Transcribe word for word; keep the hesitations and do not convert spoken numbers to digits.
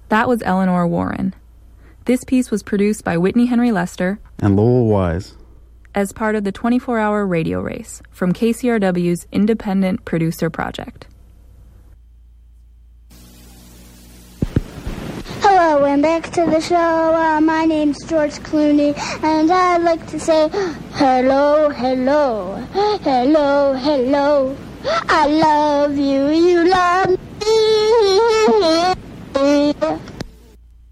That was Eleanor Warren. This piece was produced by Whitney Henry Lester and Lowell Wise as part of the twenty-four hour radio race from K C R W's Independent Producer Project. Hello and back to the show. Uh, my name's George Clooney, and I'd like to say hello, hello, hello, hello. I love you, you love me.